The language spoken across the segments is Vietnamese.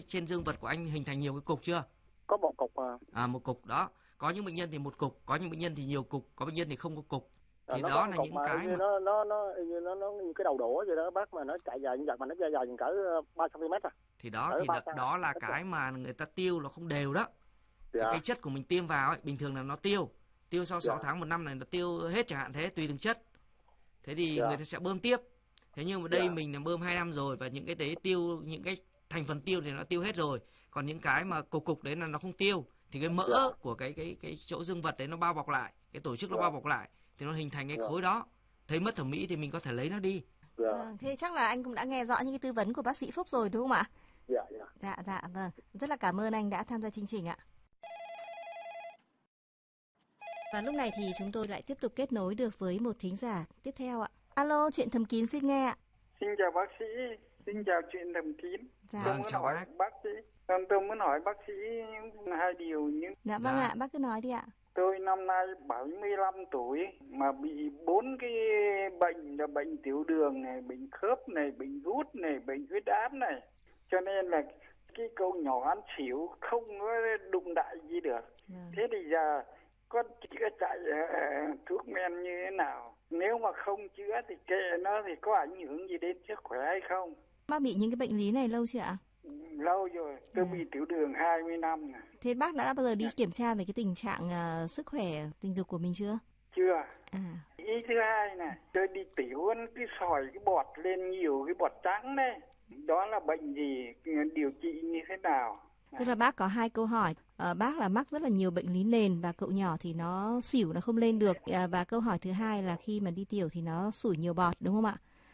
trên dương vật của anh hình thành nhiều cái cục chưa? Có một cục một cục đó. Có những bệnh nhân thì một cục, có những bệnh nhân thì nhiều cục, có bệnh nhân thì không có cục. Thì nó đó là những cái mà nó như cái đầu đũa vậy đó bác, mà nó chạy dài như vậy mà nó dài cỡ 3 cm à. Thì đó là cái mà người ta tiêu nó không đều đó. Dạ. Cái chất của mình tiêm vào ấy, bình thường là nó tiêu sau 6 tháng 1 năm này nó tiêu hết chẳng hạn thế, tùy từng chất. Thế thì người ta sẽ bơm tiếp. Thế nhưng mà đây mình là bơm 2 năm rồi, và những cái đấy tiêu, những cái thành phần tiêu thì nó tiêu hết rồi. Còn những cái mà cục đấy là nó không tiêu, thì cái mỡ của cái chỗ dương vật đấy nó bao bọc lại, cái tổ chức nó bao bọc lại, thì nó hình thành cái khối đó. Thấy mất thẩm mỹ thì mình có thể lấy nó đi. Thế chắc là anh cũng đã nghe rõ những cái tư vấn của bác sĩ Phúc rồi đúng không ạ? Dạ, vâng. Rất là cảm ơn anh đã tham gia chương trình ạ. Và lúc này thì chúng tôi lại tiếp tục kết nối được với một thính giả tiếp theo ạ. Alo, Chuyện Thầm Kín xin nghe ạ. Xin chào bác sĩ, xin chào Chuyện Thầm Kín. Dạ. Tôi muốn hỏi bác sĩ, tôi muốn hỏi bác sĩ hai điều. Dạ vâng ạ, bác cứ nói đi ạ. Tôi năm nay 75 tuổi mà bị 4 cái bệnh là bệnh tiểu đường này, bệnh khớp này, bệnh gút này, bệnh huyết áp này. Cho nên là cái câu nhỏ ăn xỉu không có đụng đại gì được. Thế thì giờ có chữa chạy thuốc men như thế nào? Nếu mà không chữa thì kệ nó, thì có ảnh hưởng gì đến sức khỏe hay không? Bác bị những cái bệnh lý này lâu chưa ạ? Lâu rồi, tôi bị tiểu đường 20 năm rồi. Thế bác đã bao giờ đi kiểm tra về cái tình trạng sức khỏe tình dục của mình chưa? Chưa. Ý thứ hai này, tôi đi tiểu cái sỏi cái bọt lên nhiều cái bọt trắng đấy. Đó là bệnh gì, điều trị như thế nào? Tức là bác có 2 câu hỏi. Bác là mắc rất là nhiều bệnh lý nền và cậu nhỏ thì nó xỉu, nó không lên được. Và câu hỏi thứ hai là khi mà đi tiểu thì nó sủi nhiều bọt đúng không ạ?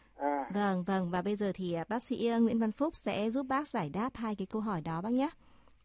Vâng. Và bây giờ thì bác sĩ Nguyễn Văn Phúc sẽ giúp bác giải đáp 2 cái câu hỏi đó bác nhé.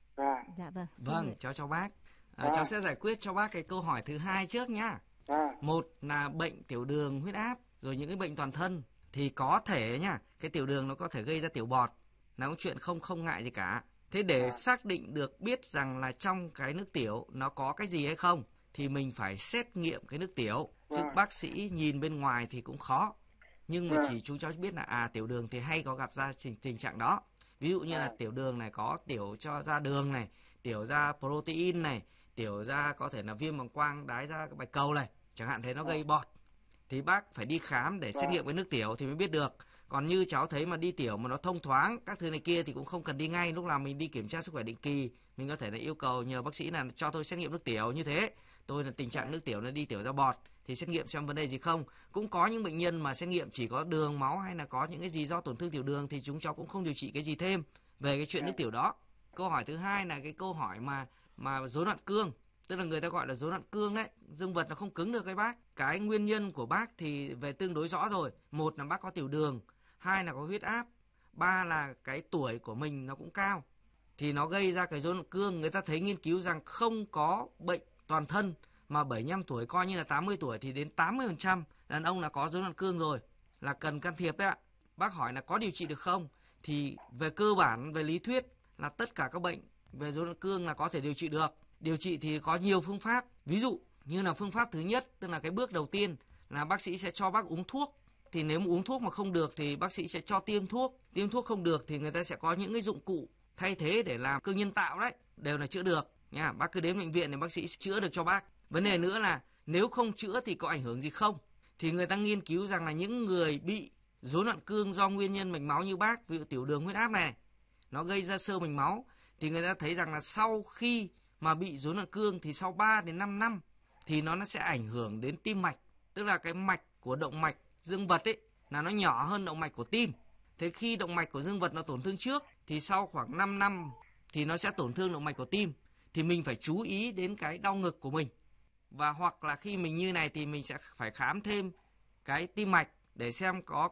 Dạ vâng. Vâng, cháu bác. Cháu sẽ giải quyết cho bác cái câu hỏi thứ 2 trước nhá. Một là bệnh tiểu đường, huyết áp, rồi những cái bệnh toàn thân thì có thể nhá, cái tiểu đường nó có thể gây ra tiểu bọt, là một chuyện không ngại gì cả. Thế để xác định được biết rằng là trong cái nước tiểu nó có cái gì hay không thì mình phải xét nghiệm cái nước tiểu. Chứ bác sĩ nhìn bên ngoài thì cũng khó. Nhưng mà chỉ chú cháu biết là tiểu đường thì hay có gặp ra tình trạng đó. Ví dụ như là tiểu đường này có tiểu cho ra đường này, tiểu ra protein này, tiểu ra có thể là viêm bàng quang, đái ra bạch cầu này, chẳng hạn thế, nó gây bọt. Thì bác phải đi khám để xét nghiệm cái nước tiểu thì mới biết được. Còn như cháu thấy mà đi tiểu mà nó thông thoáng các thứ này kia thì cũng không cần đi ngay. Lúc nào mình đi kiểm tra sức khỏe định kỳ, mình có thể là yêu cầu nhờ bác sĩ là cho tôi xét nghiệm nước tiểu như thế. Tôi là tình trạng nước tiểu nó đi tiểu ra bọt thì xét nghiệm xem vấn đề gì không. Cũng có những bệnh nhân mà xét nghiệm chỉ có đường máu hay là có những cái gì do tổn thương tiểu đường thì chúng cháu cũng không điều trị cái gì thêm về cái chuyện nước tiểu đó. Câu hỏi thứ hai là cái câu hỏi mà rối loạn cương. Tức là người ta gọi là rối loạn cương đấy, dương vật nó không cứng được cái bác. Cái nguyên nhân của bác thì về tương đối rõ rồi. Một là bác có tiểu đường, 2 là có huyết áp, 3 là cái tuổi của mình nó cũng cao. Thì nó gây ra cái rối loạn cương. Người ta thấy nghiên cứu rằng không có bệnh toàn thân mà 75 tuổi coi như là 80 tuổi thì đến 80% đàn ông là có rối loạn cương rồi, là cần can thiệp đấy ạ. Bác hỏi là có điều trị được không? Thì về cơ bản, về lý thuyết là tất cả các bệnh về rối loạn cương là có thể điều trị được. Điều trị thì có nhiều phương pháp. Ví dụ như là phương pháp thứ nhất, tức là cái bước đầu tiên là bác sĩ sẽ cho bác uống thuốc. Thì nếu mà uống thuốc mà không được thì bác sĩ sẽ cho tiêm thuốc. Tiêm thuốc không được thì người ta sẽ có những cái dụng cụ thay thế để làm cương nhân tạo đấy, đều là chữa được nha. Bác cứ đến bệnh viện thì bác sĩ sẽ chữa được cho bác. Vấn đề nữa là nếu không chữa thì có ảnh hưởng gì không? Thì người ta nghiên cứu rằng là những người bị rối loạn cương do nguyên nhân mạch máu như bác, ví dụ tiểu đường, huyết áp này, nó gây ra xơ mạch máu, thì người ta thấy rằng là sau khi mà bị rối loạn cương thì sau 3 đến 5 năm thì nó sẽ ảnh hưởng đến tim mạch. Tức là cái mạch của động mạch dương vật ấy là nó nhỏ hơn động mạch của tim. Thế khi động mạch của dương vật nó tổn thương trước thì sau khoảng 5 năm thì nó sẽ tổn thương động mạch của tim. Thì mình phải chú ý đến cái đau ngực của mình. Và hoặc là khi mình như này thì mình sẽ phải khám thêm cái tim mạch để xem có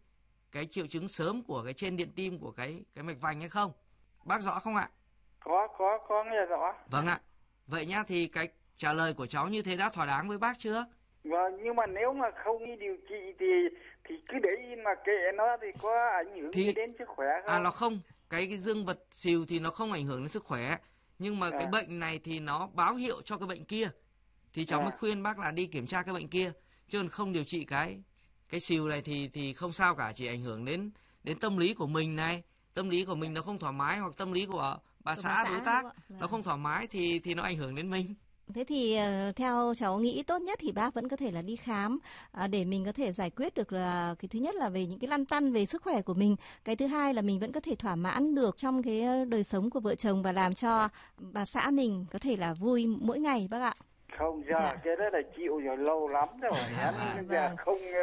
cái triệu chứng sớm của cái trên điện tim của cái mạch vành hay không. Bác rõ không ạ? Có nghe rõ. Vâng ạ. Vậy nhá, thì cái trả lời của cháu như thế đã thỏa đáng với bác chưa? Vâng, nhưng mà nếu mà không đi điều trị thì cứ để yên mà kệ nó thì có ảnh hưởng gì đến sức khỏe không? Nó không. Cái dương vật xìu thì nó không ảnh hưởng đến sức khỏe. Nhưng mà cái bệnh này thì nó báo hiệu cho cái bệnh kia. Thì cháu mới khuyên bác là đi kiểm tra cái bệnh kia. Chứ còn không điều trị cái xìu này thì không sao cả. Chỉ ảnh hưởng đến tâm lý của mình này, tâm lý của mình nó không thoải mái, hoặc tâm lý của bà xã đối tác nó không thoải mái thì nó ảnh hưởng đến mình. Thế thì theo cháu nghĩ tốt nhất thì bác vẫn có thể là đi khám để mình có thể giải quyết được là cái thứ nhất là về những cái lăn tăn về sức khỏe của mình. Cái thứ hai là mình vẫn có thể thỏa mãn được trong cái đời sống của vợ chồng và làm cho bà xã mình có thể là vui mỗi ngày bác ạ. Không, giờ cái đó là chịu rồi, lâu lắm rồi. Em giờ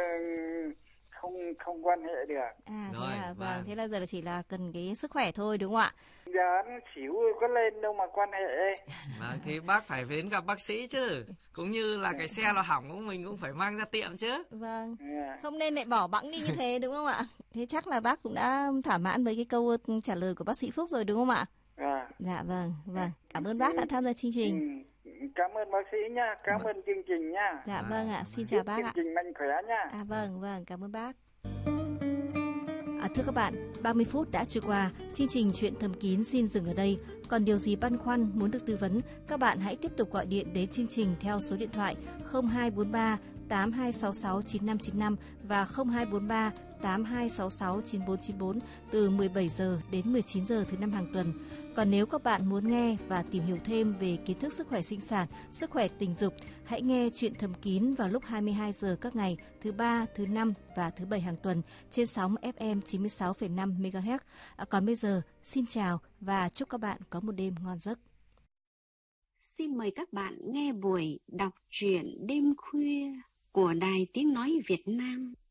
không quan hệ được. Vâng, thế là giờ là chỉ là cần cái sức khỏe thôi đúng không ạ? Giờ nó xỉu có lên đâu mà quan hệ. Vâng, thì bác phải đến gặp bác sĩ chứ. Cũng như là cái xe nó hỏng của mình cũng phải mang ra tiệm chứ. Vâng, không nên lại bỏ bẵng đi như thế đúng không ạ? Thế chắc là bác cũng đã thỏa mãn với cái câu trả lời của bác sĩ Phúc rồi đúng không ạ? Dạ vâng. Cảm ơn bác đã tham gia chương trình. Cảm ơn bác sĩ nha, cảm ơn chương trình nha. Dạ vâng ạ, xin chào bác ạ. Chương trình mạnh khỏe nha. Vâng, cảm ơn bác. Thưa các bạn, 30 phút đã trôi qua, chương trình Chuyện Thầm Kín xin dừng ở đây. Còn điều gì băn khoăn muốn được tư vấn, các bạn hãy tiếp tục gọi điện đến chương trình theo số điện thoại 0243 8266 9595 và 0243 8266 9494 từ 17 giờ đến 19 giờ thứ 5 hàng tuần. Còn nếu các bạn muốn nghe và tìm hiểu thêm về kiến thức sức khỏe sinh sản, sức khỏe tình dục, hãy nghe Chuyện Thầm Kín vào lúc 22 giờ các ngày thứ 3, thứ 5 và thứ 7 hàng tuần trên sóng FM 96,5 MHz. Còn bây giờ, xin chào và chúc các bạn có một đêm ngon giấc. Xin mời các bạn nghe buổi đọc truyện đêm khuya của Đài Tiếng Nói Việt Nam.